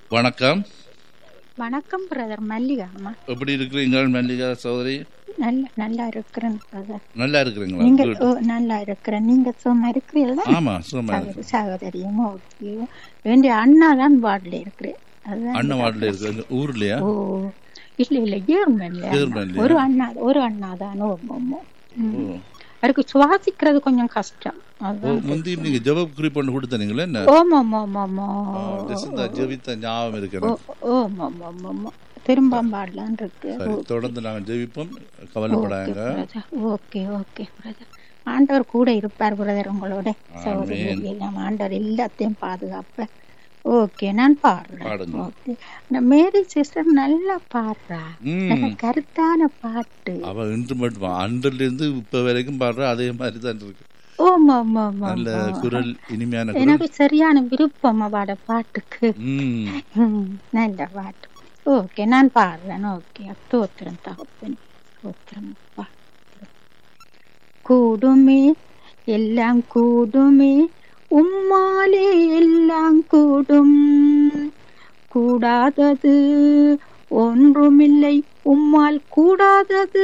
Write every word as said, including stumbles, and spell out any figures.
வணக்கம். வணக்கம் பிரதர். மல்லிகா அம்மா. எப்படி இருக்கிறீங்க மல்லிகா சகோதரி? நல்ல நல்லா இருக்கிறேன் பிரதர். நல்லா இருக்கிறீங்களா? நீங்க Good. ஓ, நல்லா இருக்கிறேன். நீங்க சும்மா இருக்கிறீங்களா? ஆமா சும்மா சகோதரி இருக்கிறேன். சகோதரியும் ஓகே. வேண்டிய அண்ணா தான் வார்டில் இருக்கிறேன். அதுதான் அண்ணன் இந்த வார்டில் அட்ரஸ். இருக்கு ஊர்லயா? ஓ இல்ல இல்ல ஜெர்மன்ல அண்ணா. ஜெர்மன்லயா? ஒரு அண்ணா ஒரு அண்ணா தான். ஓ ஓ, ஓ ம். அவருக்கு சுவாசிக்கிறது கொஞ்சம் கஷ்டம். ஓ, அதுதான் முந்தி பிரச்சனை. நீங்க ஜெப குறிப்பு ஒன்று கொடுத்தனீங்களே என்ன? ஓமா ஓமா ஓமா ஜெசிந்தா ஜெபித்த ஞாபகம் இருக்கு ஓ எனக்கு. ஓமா ஓமா ஓமா திரும்ப பாடலான் இருக்கு. சரி, ஓகே தொடர்ந்து நாங்கள் ஜெபிப்போம், okay கவலைப்படாங்க. Brother. Okay okay brother. ஆண்டவர் கூட இருப்பார் பிரதர் உங்களோட. ஆமேன். சகோதரி எல்லாம் ஆண்டவர் எல்லாத்தையும் பாதுகாப்பார். ஓகே நான் பாடுறேன். பாடுங்க. ஓகே. இந்த மேரி சிஸ்டர் நல்லா பாடுறா. நல்ல ம் கருத்தான பாட்டு. அவ இன்று மட்டும் அன்றில இருந்து இப்ப வரைக்கும் பாடுற அதே மாதிரி தான் இருக்கு. ஓமா ஆமா ஆமா நல்ல ஆமா. குரல், இனிமையான குரல். எனக்கு சரியான விருப்பம் அவட பாட்டுக்கு. ம் ம், நல்ல பாட்டு. ஓகே நான் பாடுறேன். ஓகே தோத்திரம் தகப்பன் தோத்திரம் அப்பா. கூடுமே எல்லாம் கூடுமே உம்மாலே எல்லாம் கூடும், கூடாதது ஒன்றுமில்லை உம்மால் கூடாதது